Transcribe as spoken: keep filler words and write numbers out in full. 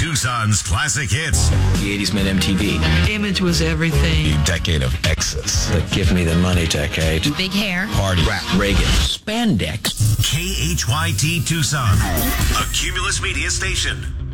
Tucson's classic hits. The eighties made M T V. Image was everything. The decade of excess. The give me the money decade. Big hair. Party. Rap. Reagan. Spandex. K H Y T Tucson. A Cumulus Media station.